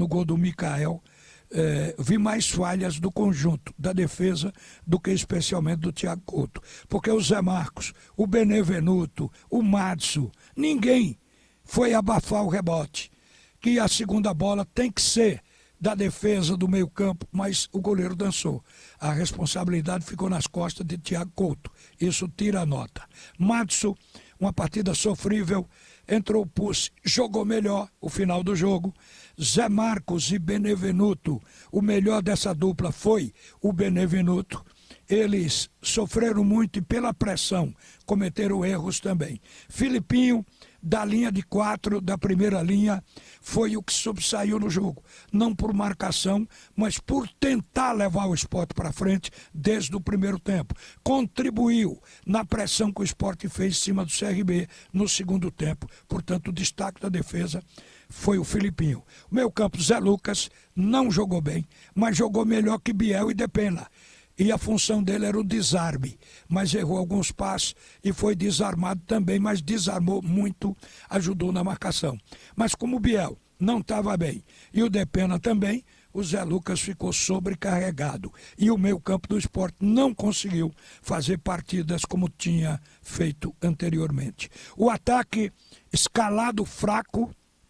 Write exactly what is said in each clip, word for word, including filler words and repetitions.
no gol do Mikael, é, vi mais falhas do conjunto, da defesa, do que especialmente do Thiago Couto. Porque o Zé Marcos, o Benevenuto, o Madison, ninguém foi abafar o rebote. Que a segunda bola tem que ser da defesa do meio campo, mas o goleiro dançou. A responsabilidade ficou nas costas de Thiago Couto. Isso tira a nota. Madison, uma partida sofrível, entrou o Pucci, jogou melhor o final do jogo. Zé Marcos e Benevenuto, o melhor dessa dupla foi o Benevenuto. Eles sofreram muito e pela pressão cometeram erros também. Filipinho, da linha de quatro, da primeira linha, foi o que sobressaiu no jogo. Não por marcação, mas por tentar levar o Sport para frente desde o primeiro tempo. Contribuiu na pressão que o Sport fez em cima do C R B no segundo tempo. Portanto, o destaque da defesa foi o Filipinho. O meio campo, Zé Lucas, não jogou bem, mas jogou melhor que Biel e Depena. E a função dele era o desarme, mas errou alguns passes e foi desarmado também, mas desarmou muito, ajudou na marcação. Mas como o Biel não estava bem e o Depena também, o Zé Lucas ficou sobrecarregado. E o meio campo do Sport não conseguiu fazer partidas como tinha feito anteriormente. O ataque escalado fraco,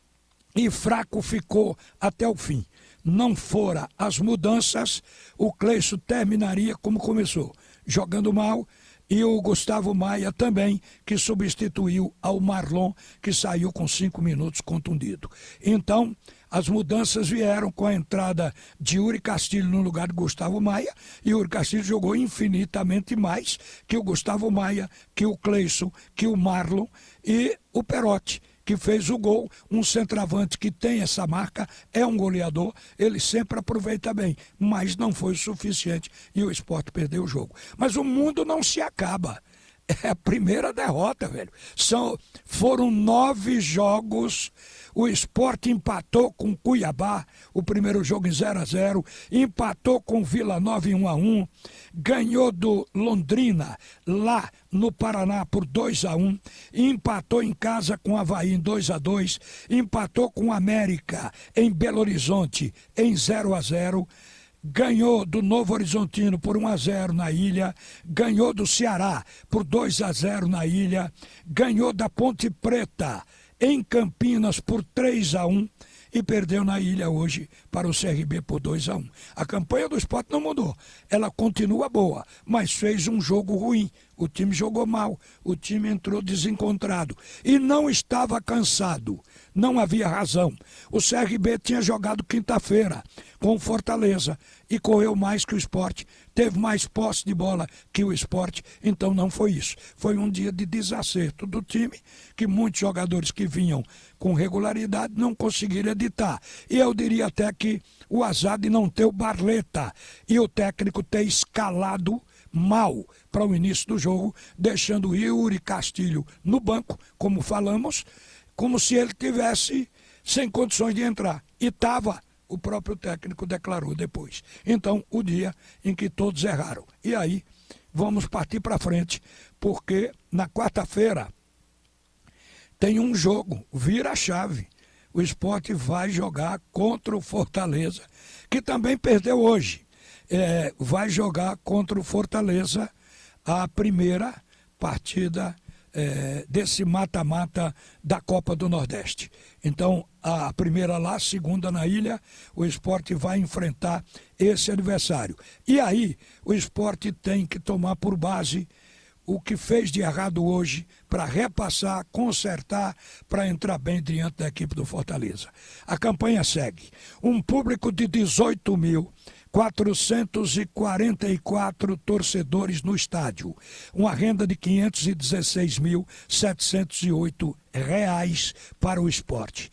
e fraco ficou até o fim. Não fora as mudanças, o Cleison terminaria como começou, jogando mal, e o Gustavo Maia também, que substituiu ao Marlon, que saiu com cinco minutos contundido. Então, as mudanças vieram com a entrada de Yuri Castilho no lugar de Gustavo Maia, e Yuri Castilho jogou infinitamente mais que o Gustavo Maia, que o Cleison, que o Marlon e o Perotti, que fez o gol. Um centroavante que tem essa marca, é um goleador, ele sempre aproveita bem, mas não foi o suficiente e o Sport perdeu o jogo. Mas o mundo não se acaba. É a primeira derrota, velho. São, foram nove jogos. O Sport empatou com Cuiabá, o primeiro jogo em zero a zero, empatou com Vila Nova em um a um, ganhou do Londrina lá no Paraná por dois a um, empatou em casa com o Avaí em dois a dois, empatou com o América em Belo Horizonte em zero a zero, ganhou do Novo Horizontino por um a zero na ilha, ganhou do Ceará por dois a zero na ilha, ganhou da Ponte Preta em Campinas por três a um e perdeu na ilha hoje para o C R B por dois a um. A campanha do Sport não mudou, ela continua boa, mas fez um jogo ruim. O time jogou mal, o time entrou desencontrado e não estava cansado, não havia razão. O C R B tinha jogado quinta-feira com o Fortaleza e correu mais que o Sport, teve mais posse de bola que o Sport, então não foi isso. Foi um dia de desacerto do time, que muitos jogadores que vinham com regularidade não conseguiram editar. E eu diria até que o azar de não ter o Barleta e o técnico ter escalado mal para o início do jogo, deixando o Yuri Castilho no banco, como falamos, como se ele tivesse sem condições de entrar. E estava, o próprio técnico declarou depois. Então, o dia em que todos erraram. E aí, vamos partir para frente, porque na quarta-feira tem um jogo, vira a chave. O Sport vai jogar contra o Fortaleza, que também perdeu hoje. É, vai jogar contra o Fortaleza a primeira partida é, desse mata-mata da Copa do Nordeste. Então, a primeira lá, a segunda na ilha, o Sport vai enfrentar esse adversário. E aí, o Sport tem que tomar por base o que fez de errado hoje para repassar, consertar, para entrar bem diante da equipe do Fortaleza. A campanha segue. Um público de dezoito mil quatrocentos e quarenta e quatro torcedores no estádio. Uma renda de quinhentos e dezesseis mil setecentos e oito reais para o Sport.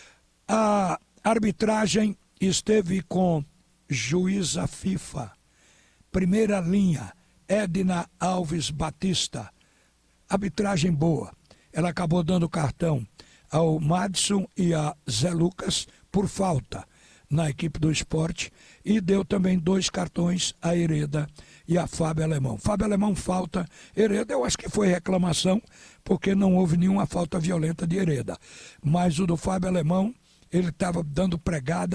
A arbitragem esteve com juíza FIFA, primeira linha, Edna Alves Batista. Arbitragem boa. Ela acabou dando cartão ao Madison e a Zé Lucas por falta na equipe do Sport e deu também dois cartões a Hereda e a Fábio Alemão. Fábio Alemão falta, Hereda eu acho que foi reclamação, porque não houve nenhuma falta violenta de Hereda. Mas o do Fábio Alemão, ele estava dando pregada